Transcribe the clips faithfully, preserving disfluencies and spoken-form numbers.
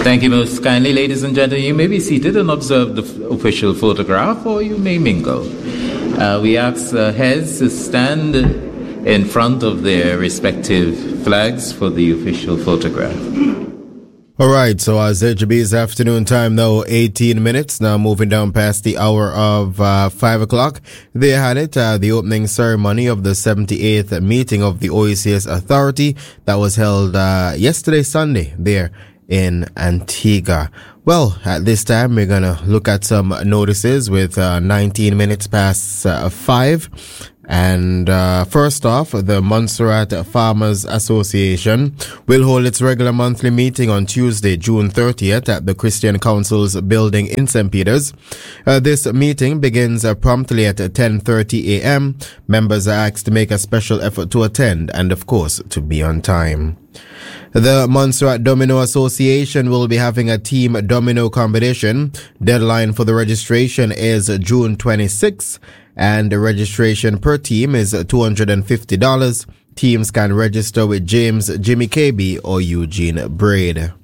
Thank you most kindly, ladies and gentlemen. You may be seated and observe the f- official photograph, or you may mingle. Uh, we ask uh, heads to stand in front of their respective flags for the official photograph. All right, so as H B's afternoon time now, eighteen minutes, now moving down past the hour of uh, five o'clock. They had it, uh, the opening ceremony of the seventy-eighth meeting of the O E C S Authority that was held uh, yesterday, Sunday, there in Antigua. Well, at this time, we're going to look at some notices with uh, nineteen minutes past uh, five. And uh, first off, the Montserrat Farmers Association will hold its regular monthly meeting on Tuesday, June thirtieth at the Christian Council's building in Saint Peter's. Uh, this meeting begins uh, promptly at ten thirty a.m. Members are asked to make a special effort to attend and, of course, to be on time. The Montserrat Domino Association will be having a team domino competition. Deadline for the registration is June twenty-sixth. And the registration per team is two hundred fifty dollars. Teams can register with James Jimmy K B or Eugene Braid.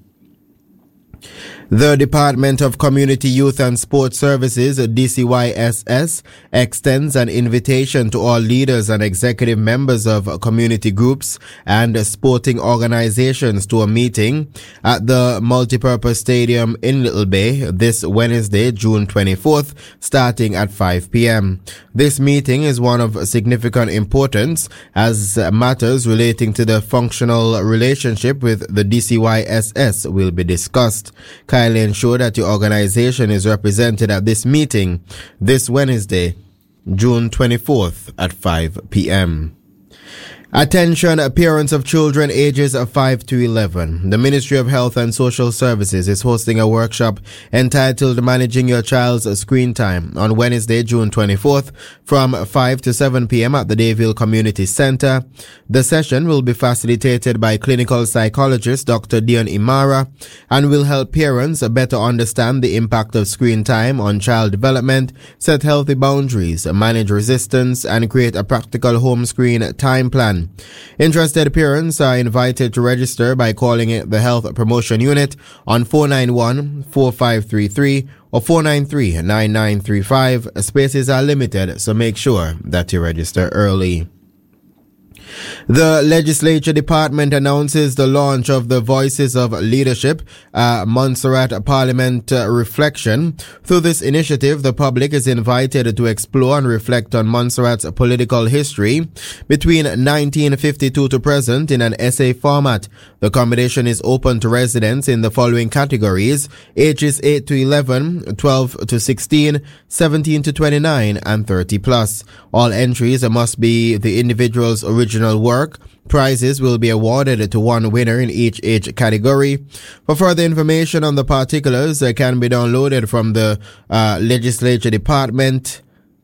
The Department of Community Youth and Sports Services, D C Y S S, extends an invitation to all leaders and executive members of community groups and sporting organizations to a meeting at the Multipurpose Stadium in Little Bay this Wednesday, June twenty-fourth, starting at five p.m. This meeting is one of significant importance as matters relating to the functional relationship with the D C Y S S will be discussed. Kindly ensure that your organization is represented at this meeting this Wednesday, June twenty-fourth at five p.m. Attention, parents of children ages five to eleven. The Ministry of Health and Social Services is hosting a workshop entitled Managing Your Child's Screen Time on Wednesday, June twenty-fourth from five to seven p.m. at the Dayville Community Center. The session will be facilitated by clinical psychologist Doctor Dion Imara and will help parents better understand the impact of screen time on child development, set healthy boundaries, manage resistance, and create a practical home screen time plan. Interested parents are invited to register by calling it the Health Promotion Unit on four nine one, four five three three or four nine three, nine nine three five. Spaces are limited, so make sure that you register early. The Legislature Department announces the launch of the Voices of Leadership, uh, Montserrat Parliament uh, Reflection. Through this initiative, the public is invited to explore and reflect on Montserrat's political history between nineteen fifty-two to present in an essay format. The competition is open to residents in the following categories: ages eight to eleven, twelve to sixteen, seventeen to twenty-nine, and thirty plus. All entries must be the individual's original work. Prizes will be awarded to one winner in each age category. For further information on the particulars, uh, can be downloaded from the uh, Legislature Department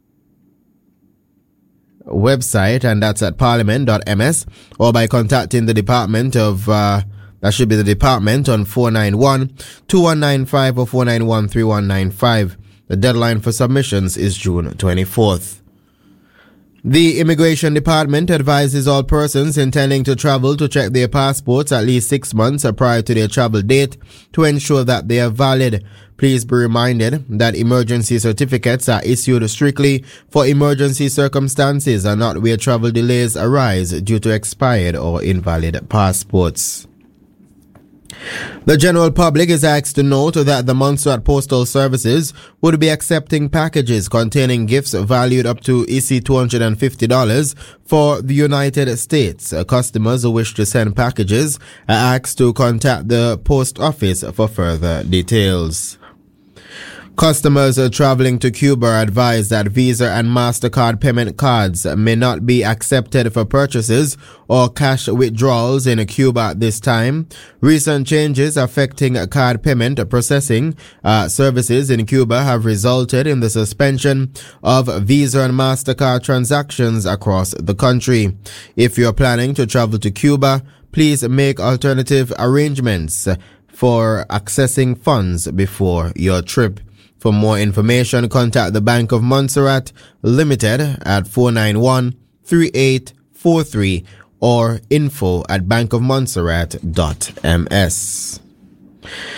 website, and that's at parliament dot m s, or by contacting the Department of uh, that should be the Department on four nine one, two one nine five or four nine one, three one nine five. The deadline for submissions is June twenty-fourth. The Immigration Department advises all persons intending to travel to check their passports at least six months prior to their travel date to ensure that they are valid. Please be reminded that emergency certificates are issued strictly for emergency circumstances and not where travel delays arise due to expired or invalid passports. The general public is asked to note that the Montserrat Postal Services would be accepting packages containing gifts valued up to E C two hundred fifty dollars for the United States. Customers who wish to send packages are asked to contact the post office for further details. Customers traveling to Cuba are advised that Visa and MasterCard payment cards may not be accepted for purchases or cash withdrawals in Cuba at this time. Recent changes affecting card payment processing uh, services in Cuba have resulted in the suspension of Visa and MasterCard transactions across the country. If you're planning to travel to Cuba, please make alternative arrangements for accessing funds before your trip. For more information, contact the Bank of Montserrat Limited at four nine one, three eight four three or info at bank of montserrat dot m s.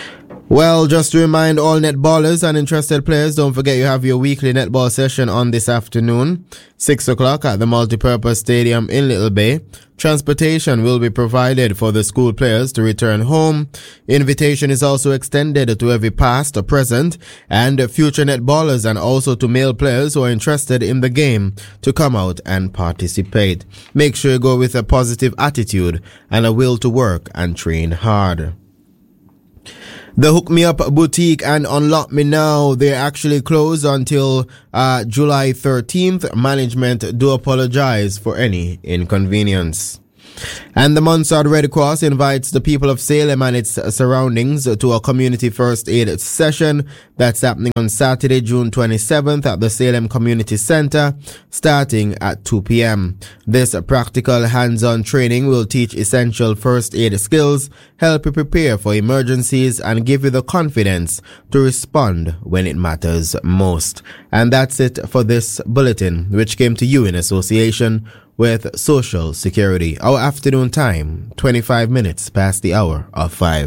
Well, just to remind all netballers and interested players, don't forget you have your weekly netball session on this afternoon, six o'clock at the Multipurpose Stadium in Little Bay. Transportation will be provided for the school players to return home. Invitation is also extended to every past, present, and future netballers, and also to male players who are interested in the game to come out and participate. Make sure you go with a positive attitude and a will to work and train hard. The Hook Me Up Boutique and Unlock Me Now, they're actually closed until uh, July thirteenth. Management do apologize for any inconvenience. And the Monsard Red Cross invites the people of Salem and its surroundings to a community first aid session that's happening on Saturday, June twenty-seventh at the Salem Community Center, starting at two p.m. This practical hands-on training will teach essential first aid skills, help you prepare for emergencies, and give you the confidence to respond when it matters most. And that's it for this bulletin, which came to you in association with Social Security. Our afternoon time, twenty-five minutes past the hour of five.